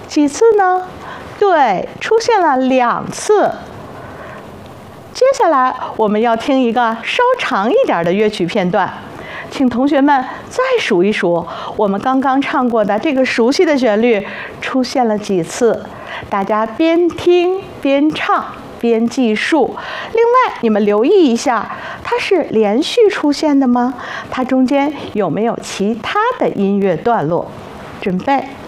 几次呢？对，出现了2次。接下来我们要听一个稍长一点的乐曲片段，请同学们再数一数我们刚刚唱过的这个熟悉的旋律出现了几次，大家边听边唱边计数。另外你们留意一下，它是连续出现的吗？它中间有没有其他的音乐段落？准备。